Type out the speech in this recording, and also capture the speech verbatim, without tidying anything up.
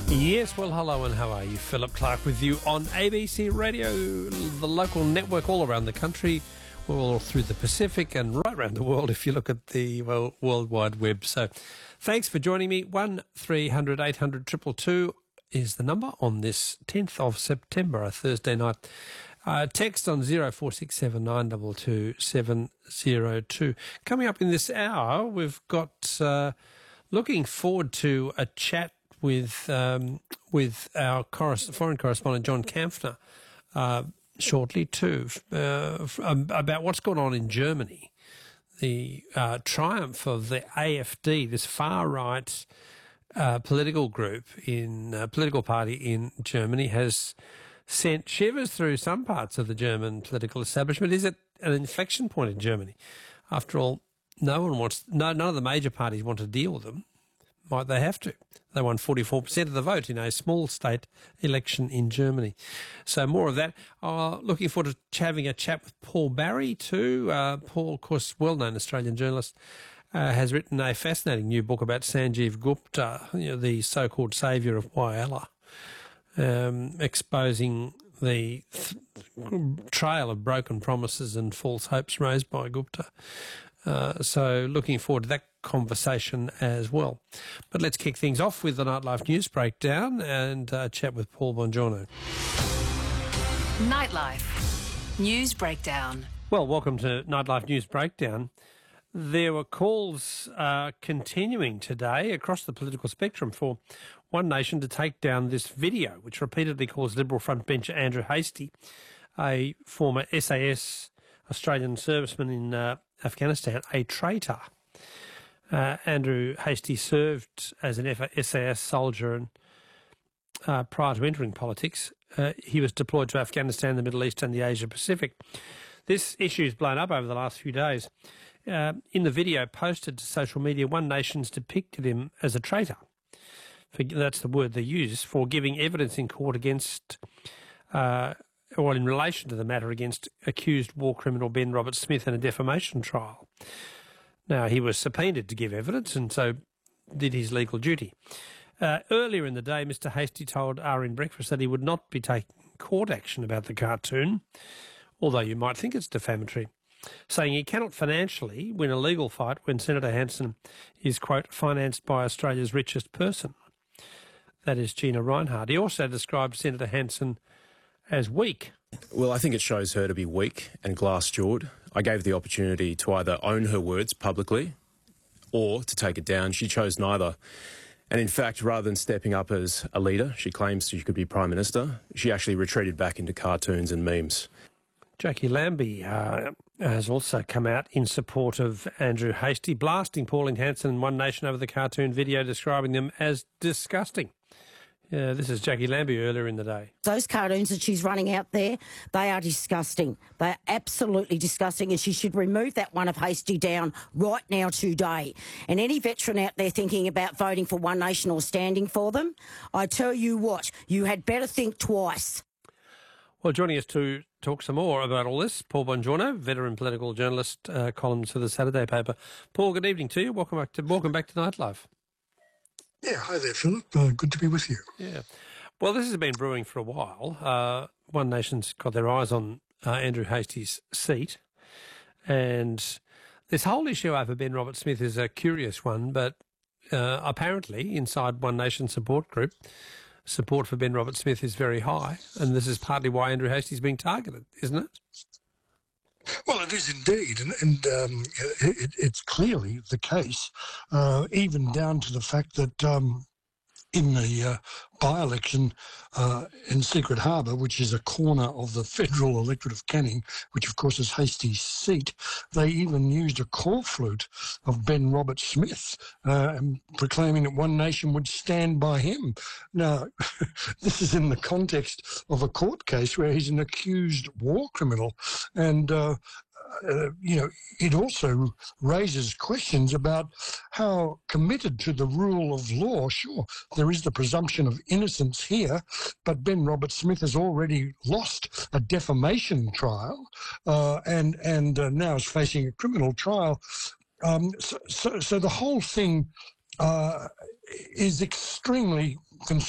Yes, well, hello and how are you? Philip Clark with you on A B C Radio, the local network all around the country, all through the Pacific and right around the world if you look at the well, World Wide Web. So thanks for joining me. one three hundred eight hundred two two two is the number on this tenth of September, a Thursday night. Uh, text on zero four six seven nine two two seven zero two. Coming up in this hour, we've got uh, looking forward to a chat with um, with our corres- foreign correspondent John Kampfner uh, shortly too, uh, um, about what's going on in Germany. The uh, triumph of the A F D, this far-right uh, political group in uh, political party in Germany, has sent shivers through some parts of the German political establishment. Is it an inflection point in Germany? After all, no one wants, no, none of the major parties want to deal with them. Might they have to? They won forty-four percent of the vote in a small state election in Germany. So more of that. Uh, looking forward to having a chat with Paul Barry too. Uh, Paul, of course, well-known Australian journalist, uh, has written a fascinating new book about Sanjeev Gupta, you know, the so-called saviour of Whyalla, um, exposing the th- trail of broken promises and false hopes raised by Gupta. Uh, so looking forward to that conversation as well. But let's kick things off with the Nightlife News Breakdown and uh, chat with Paul Bongiorno. Nightlife News Breakdown. Well, welcome to Nightlife News Breakdown. There were calls uh, continuing today across the political spectrum for One Nation to take down this video, which repeatedly calls Liberal frontbencher Andrew Hastie, a former S A S Australian serviceman in uh, Afghanistan, a traitor. Uh, Andrew Hastie served as an S A S soldier and uh, prior to entering politics. Uh, he was deployed to Afghanistan, the Middle East and the Asia Pacific. This issue has blown up over the last few days. Uh, in the video posted to social media, One Nation's depicted him as a traitor. For, that's the word they use, for giving evidence in court against, uh, or in relation to the matter against accused war criminal Ben Roberts-Smith in a defamation trial. Now, he was subpoenaed to give evidence and so did his legal duty. Uh, earlier in the day, Mister Hastie told R N Breakfast that he would not be taking court action about the cartoon, although you might think it's defamatory, saying he cannot financially win a legal fight when Senator Hanson is, quote, financed by Australia's richest person. That is Gina Rinehart. He also described Senator Hanson as weak. Well, I think it shows her to be weak and glass-jawed. I gave the opportunity to either own her words publicly or to take it down. She chose neither. And in fact, rather than stepping up as a leader, she claims she could be Prime Minister, she actually retreated back into cartoons and memes. Jackie Lambie uh, has also come out in support of Andrew Hastie, blasting Pauline Hanson and One Nation over the cartoon video, describing them as disgusting. Yeah, this is Jackie Lambie earlier in the day. Those cartoons that she's running out there, they are disgusting. They are absolutely disgusting, and she should remove that one of Hastie down right now today. And any veteran out there thinking about voting for One Nation or standing for them, I tell you what, you had better think twice. Well, joining us to talk some more about all this, Paul Bongiorno, veteran political journalist, uh, columns for the Saturday paper. Paul, good evening to you. Welcome back to, welcome back to Nightlife. Yeah, hi there, Philip. Uh, good to be with you. Yeah. Well, this has been brewing for a while. Uh, One Nation's got their eyes on uh, Andrew Hastie's seat. And this whole issue over Ben Roberts-Smith is a curious one, but uh, apparently inside One Nation support group, support for Ben Roberts-Smith is very high. And this is partly why Andrew Hastie's being targeted, isn't it? Well, it is indeed, and, and um, it, it's clearly the case, uh, even down to the fact that um, in the uh, by-election uh, in Secret Harbour, which is a corner of the federal electorate of Canning, which of course is Hastie's seat, they even used a call flute of Ben Roberts-Smith, uh, and proclaiming that One Nation would stand by him. Now, this is in the context of a court case where he's an accused war criminal, and uh, Uh, you know, it also raises questions about how committed to the rule of law. Sure, there is the presumption of innocence here, but Ben Roberts-Smith has already lost a defamation trial uh, and and uh, now is facing a criminal trial. Um, so, so, so the whole thing uh, is extremely